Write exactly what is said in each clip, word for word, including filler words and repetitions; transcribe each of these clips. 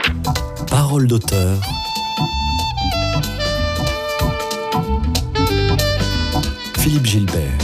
Parole d'auteur. Philippe Gilbert.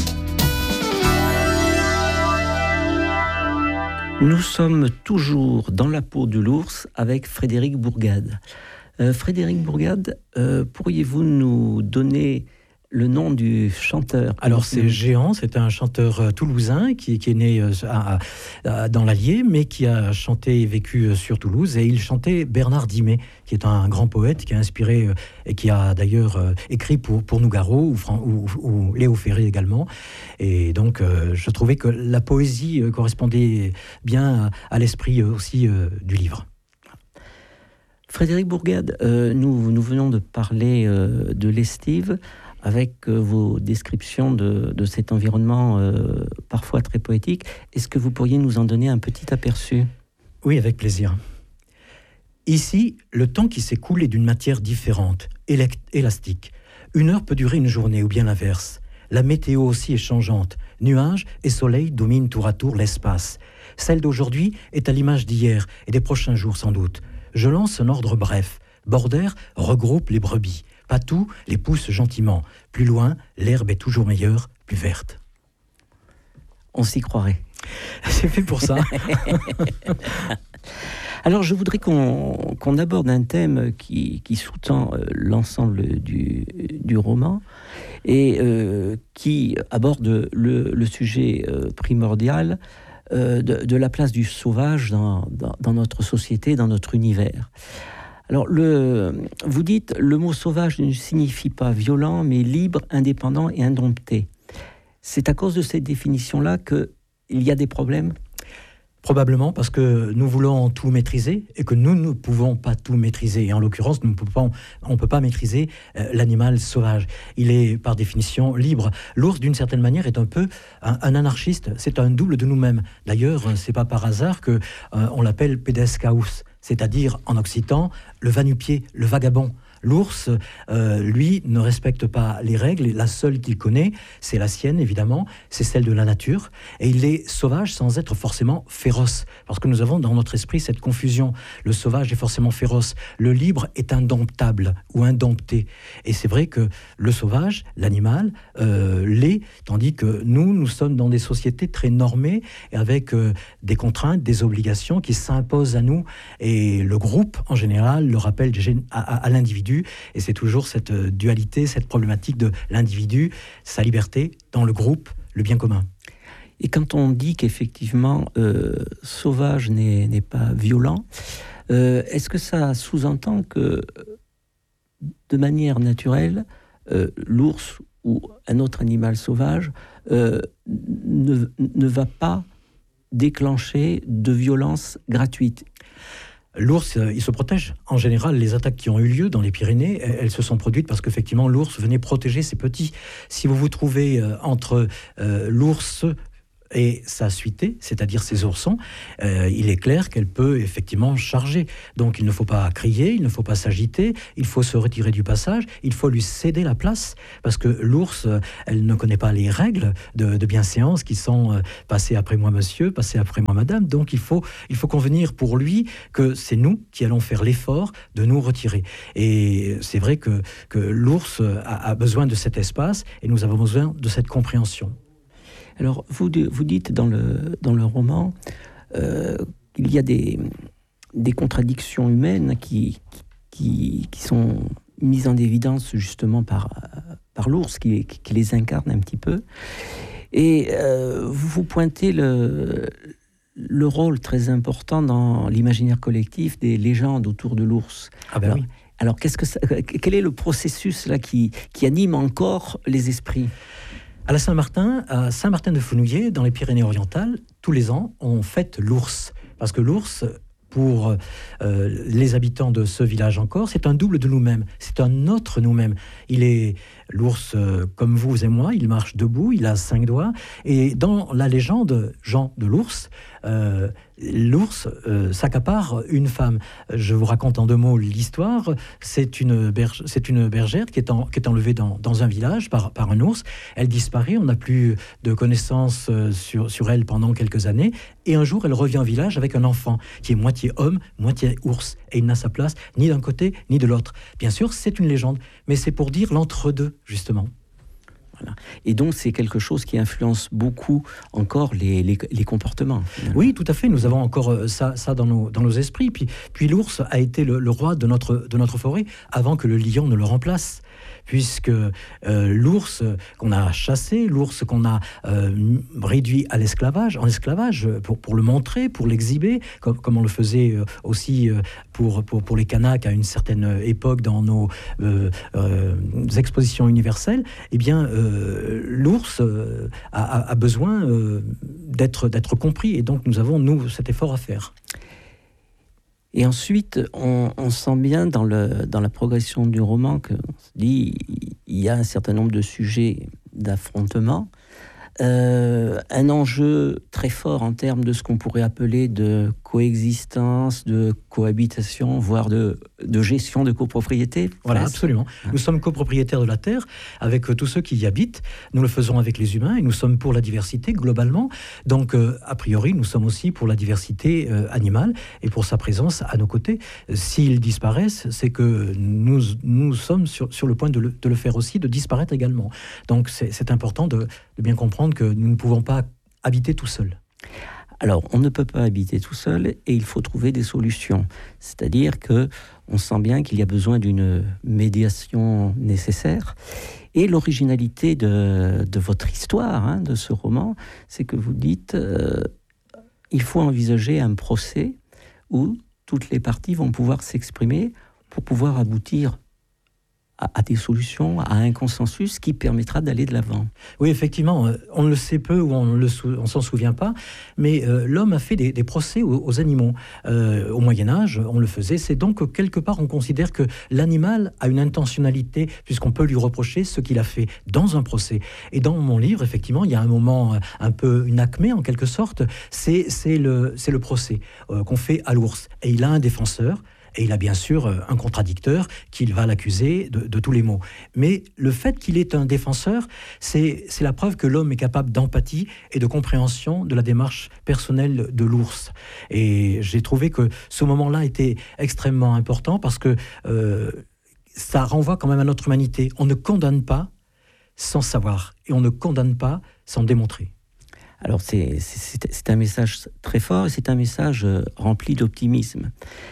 Nous sommes toujours dans la peau de l'ours avec Frédéric Bourgade. Euh, Frédéric Bourgade, euh, pourriez-vous nous donner le nom du chanteur? Alors c'est Géant, c'est un chanteur toulousain qui, qui est né à, à, dans l'Allier, mais qui a chanté et vécu sur Toulouse. Et il chantait Bernard Dimet, qui est un grand poète, qui a inspiré et qui a d'ailleurs écrit pour, pour Nougaro ou, ou, ou Léo Ferré également. Et donc euh, je trouvais que la poésie correspondait bien à, à l'esprit aussi euh, du livre. Frédéric Bourgade, euh, nous, nous venons de parler euh, de l'estive, avec euh, vos descriptions de, de cet environnement euh, parfois très poétique. Est-ce que vous pourriez nous en donner un petit aperçu ? Oui, avec plaisir. Ici, le temps qui s'écoule est d'une matière différente, élect- élastique. Une heure peut durer une journée, ou bien l'inverse. La météo aussi est changeante. Nuages et soleil dominent tour à tour l'espace. Celle d'aujourd'hui est à l'image d'hier et des prochains jours sans doute. Je lance un ordre bref. Border regroupe les brebis. Patou les pousse gentiment. Plus loin, l'herbe est toujours meilleure, plus verte. On s'y croirait. C'est fait pour ça. Alors, je voudrais qu'on, qu'on aborde un thème qui, qui sous-tend euh, l'ensemble du, du roman et euh, qui aborde le, le sujet euh, primordial euh, de, de la place du sauvage dans, dans, dans notre société, dans notre univers. Alors, le, vous dites, le mot sauvage ne signifie pas violent, mais libre, indépendant et indompté. C'est à cause de cette définition-là qu'il y a des problèmes ? Probablement parce que nous voulons tout maîtriser et que nous ne pouvons pas tout maîtriser. Et en l'occurrence, nous ne pouvons pas, on ne peut pas maîtriser euh, l'animal sauvage. Il est par définition libre. L'ours, d'une certaine manière, est un peu un, un anarchiste. C'est un double de nous-mêmes. D'ailleurs, c'est pas par hasard que euh, on l'appelle pedescaus, c'est-à-dire en occitan, le va-nu-pied, le vagabond. L'ours, euh, lui, ne respecte pas les règles. La seule qu'il connaît, c'est la sienne, évidemment. C'est celle de la nature. Et il est sauvage sans être forcément féroce. Parce que nous avons dans notre esprit cette confusion. Le sauvage est forcément féroce. Le libre est indomptable ou indompté. Et c'est vrai que le sauvage, l'animal, euh, l'est. Tandis que nous, nous sommes dans des sociétés très normées et avec euh, des contraintes, des obligations qui s'imposent à nous. Et le groupe, en général, le rappelle à, à, à l'individu. Et c'est toujours cette dualité, cette problématique de l'individu, sa liberté, dans le groupe, le bien commun. Et quand on dit qu'effectivement, euh, sauvage n'est, n'est pas violent, euh, est-ce que ça sous-entend que, de manière naturelle, euh, l'ours ou un autre animal sauvage euh, ne, ne va pas déclencher de violence gratuite ? L'ours, il se protège. En général, les attaques qui ont eu lieu dans les Pyrénées, elles se sont produites parce qu'effectivement, l'ours venait protéger ses petits. Si vous vous trouvez euh, entre euh, l'ours et sa suité, c'est-à-dire ses oursons, euh, il est clair qu'elle peut effectivement charger. Donc il ne faut pas crier, il ne faut pas s'agiter, il faut se retirer du passage, il faut lui céder la place, parce que l'ours, elle ne connaît pas les règles de, de bienséance qui sont euh, passez après moi monsieur, passez après moi madame, donc il faut, il faut convenir pour lui que c'est nous qui allons faire l'effort de nous retirer. Et c'est vrai que, que l'ours a, a besoin de cet espace et nous avons besoin de cette compréhension. Alors, vous, vous dites dans le, dans le roman euh, qu'il y a des, des contradictions humaines qui, qui, qui sont mises en évidence justement par, par l'ours, qui, qui les incarne un petit peu. Et euh, vous pointez le, le rôle très important dans l'imaginaire collectif des légendes autour de l'ours. Ah ben alors, oui. Alors, qu'est-ce que ça, quel est le processus là, qui, qui anime encore les esprits ? À la Saint-Martin, à Saint-Martin-de-Fenouillet, dans les Pyrénées-Orientales, tous les ans, on fête l'ours. Parce que l'ours, pour euh, les habitants de ce village encore, c'est un double de nous-mêmes. C'est un autre nous-mêmes. Il est l'ours euh, comme vous et moi, il marche debout, il a cinq doigts. Et dans la légende, Jean de l'ours, euh, l'ours euh, s'accapare une femme. Je vous raconte en deux mots l'histoire. C'est une, berge, c'est une bergère qui est, en, qui est enlevée dans, dans un village par, par un ours. Elle disparaît, on n'a plus de connaissances sur, sur elle pendant quelques années. Et un jour, elle revient au village avec un enfant qui est moitié homme, moitié ours. Et il n'a sa place ni d'un côté ni de l'autre. Bien sûr, c'est une légende, mais c'est pour dire l'entre-deux, justement. Voilà. Et donc, c'est quelque chose qui influence beaucoup encore les, les, les comportements. Finalement. Oui, tout à fait. Nous avons encore ça, ça dans, nos, dans nos esprits. Puis, puis l'ours a été le, le roi de notre, de notre forêt avant que le lion ne le remplace. Puisque euh, l'ours qu'on a chassé, l'ours qu'on a euh, réduit à l'esclavage, en esclavage, pour, pour le montrer, pour l'exhiber, comme, comme on le faisait aussi pour, pour, pour les Kanaks à une certaine époque dans nos euh, euh, expositions universelles, eh bien, euh, l'ours euh, a, a besoin euh, d'être, d'être compris. Et donc, nous avons, nous, cet effort à faire. Et ensuite, on, on sent bien dans, le, dans la progression du roman qu'on se dit il y a un certain nombre de sujets d'affrontement, euh, un enjeu très fort en termes de ce qu'on pourrait appeler de coexistence, de cohabitation, voire de, de gestion de copropriété. Voilà, presque. absolument. Nous sommes copropriétaires de la Terre avec euh, tous ceux qui y habitent. Nous le faisons avec les humains et nous sommes pour la diversité globalement. Donc, euh, a priori, nous sommes aussi pour la diversité euh, animale et pour sa présence à nos côtés. S'ils disparaissent, c'est que nous, nous sommes sur, sur le point de le, de le faire aussi, de disparaître également. Donc, c'est, c'est important de, de bien comprendre que nous ne pouvons pas habiter tout seuls. Alors, on ne peut pas habiter tout seul et il faut trouver des solutions. C'est-à-dire que on sent bien qu'il y a besoin d'une médiation nécessaire. Et l'originalité de, de votre histoire, hein, de ce roman, c'est que vous dites euh, il faut envisager un procès où toutes les parties vont pouvoir s'exprimer pour pouvoir aboutir à, à des solutions, à un consensus qui permettra d'aller de l'avant. Oui, effectivement, on le sait peu ou on ne s'en souvient pas, mais euh, l'homme a fait des, des procès aux, aux animaux. Euh, au Moyen-Âge, on le faisait. C'est donc que quelque part, on considère que l'animal a une intentionnalité, puisqu'on peut lui reprocher ce qu'il a fait dans un procès. Et dans mon livre, effectivement, il y a un moment un peu, une acmé en quelque sorte, c'est, c'est, le, c'est le procès euh, qu'on fait à l'ours. Et il a un défenseur. Et il a bien sûr un contradicteur qui va l'accuser de, de tous les maux. Mais le fait qu'il ait un défenseur, c'est, c'est la preuve que l'homme est capable d'empathie et de compréhension de la démarche personnelle de l'ours. Et j'ai trouvé que ce moment-là était extrêmement important parce que euh, ça renvoie quand même à notre humanité. On ne condamne pas sans savoir et on ne condamne pas sans démontrer. Alors c'est, c'est, c'est un message très fort et c'est un message rempli d'optimisme.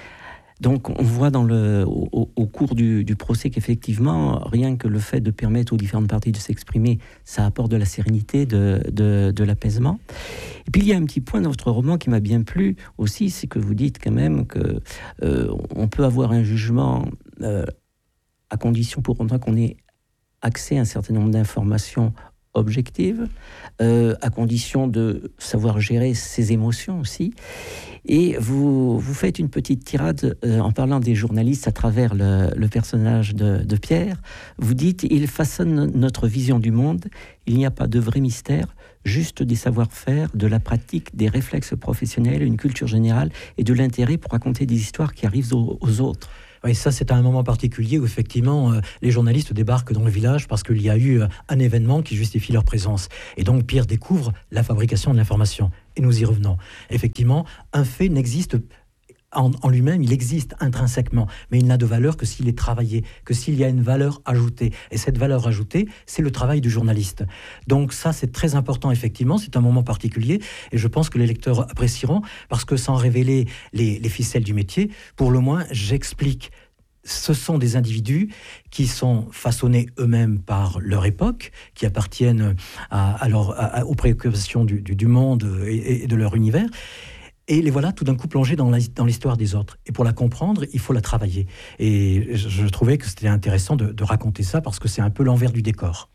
Donc, on voit dans le, au, au cours du, du procès qu'effectivement, rien que le fait de permettre aux différentes parties de s'exprimer, ça apporte de la sérénité, de, de, de l'apaisement. Et puis, il y a un petit point dans votre roman qui m'a bien plu aussi, c'est que vous dites quand même que euh, on peut avoir un jugement euh, à condition pour autant qu'on ait accès à un certain nombre d'informations objectives, euh, à condition de savoir gérer ses émotions aussi. Et vous, vous faites une petite tirade euh, en parlant des journalistes à travers le, le personnage de, de Pierre. Vous dites « Ils façonnent notre vision du monde. Il n'y a pas de vrai mystère, juste des savoir-faire, de la pratique, des réflexes professionnels, une culture générale et de l'intérêt pour raconter des histoires qui arrivent aux, aux autres. » Oui, ça c'est un moment particulier où effectivement euh, les journalistes débarquent dans le village parce qu'il y a eu euh, un événement qui justifie leur présence. Et donc Pierre découvre la fabrication de l'information. Et nous y revenons. Effectivement, un fait n'existe en, en lui-même, il existe intrinsèquement, mais il n'a de valeur que s'il est travaillé, que s'il y a une valeur ajoutée. Et cette valeur ajoutée, c'est le travail du journaliste. Donc ça, c'est très important, effectivement, c'est un moment particulier, et je pense que les lecteurs apprécieront, parce que sans révéler les, les ficelles du métier, pour le moins, j'explique. Ce sont des individus qui sont façonnés eux-mêmes par leur époque, qui appartiennent à, à leur, à, aux préoccupations du, du, du monde et, et de leur univers. Et les voilà tout d'un coup plongés dans, la, dans l'histoire des autres. Et pour la comprendre, il faut la travailler. Et je, je trouvais que c'était intéressant de, de raconter ça parce que c'est un peu l'envers du décor.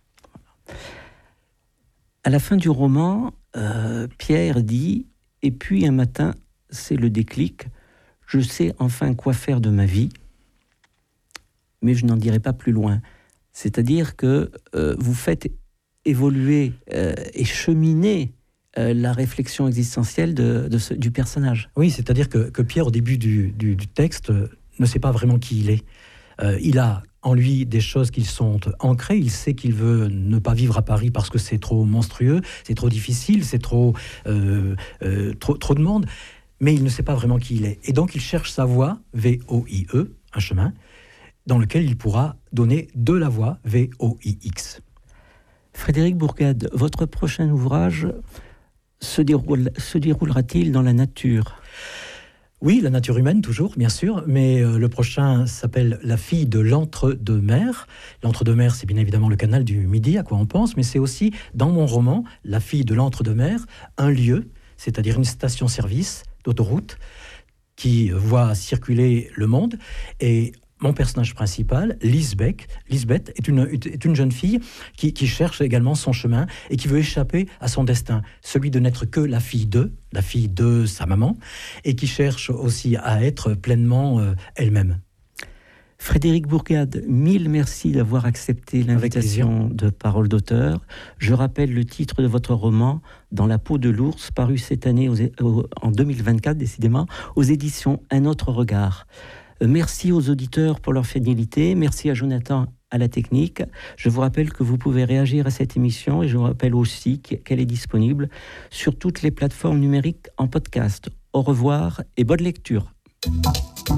À la fin du roman, euh, Pierre dit « Et puis un matin, c'est le déclic. Je sais enfin quoi faire de ma vie. » Mais je n'en dirai pas plus loin. C'est-à-dire que euh, vous faites évoluer euh, et cheminer euh, la réflexion existentielle de, de ce, du personnage. Oui, c'est-à-dire que, que Pierre, au début du, du, du texte, euh, ne sait pas vraiment qui il est. Euh, il a en lui des choses qui sont ancrées. Il sait qu'il veut ne pas vivre à Paris parce que c'est trop monstrueux, c'est trop difficile, c'est trop, euh, euh, trop, trop de monde. Mais il ne sait pas vraiment qui il est. Et donc, il cherche sa voie, V O I E, un chemin, dans lequel il pourra donner de la voix, V O I X. Frédéric Bourgade, votre prochain ouvrage se, déroule, se déroulera-t-il dans la nature ? Oui, la nature humaine, toujours, bien sûr, mais euh, le prochain s'appelle La fille de l'entre-deux-mers. L'entre-deux-mers, c'est bien évidemment le canal du Midi, à quoi on pense, mais c'est aussi, dans mon roman, La fille de l'entre-deux-mers, un lieu, c'est-à-dire une station-service d'autoroute qui voit circuler le monde. Et mon personnage principal, Lisbeth, Lisbeth est, une, est une jeune fille qui, qui cherche également son chemin et qui veut échapper à son destin, celui de n'être que la fille de, la fille de sa maman, et qui cherche aussi à être pleinement euh, elle-même. Frédéric Bourgade, mille merci d'avoir accepté l'invitation de Parole d'auteur. Je rappelle le titre de votre roman, Dans la peau de l'ours, paru cette année aux, aux, en deux mille vingt-quatre, décidément, aux éditions Un autre regard. Merci aux auditeurs pour leur fidélité. Merci à Jonathan à la technique. Je vous rappelle que vous pouvez réagir à cette émission et je vous rappelle aussi qu'elle est disponible sur toutes les plateformes numériques en podcast. Au revoir et bonne lecture.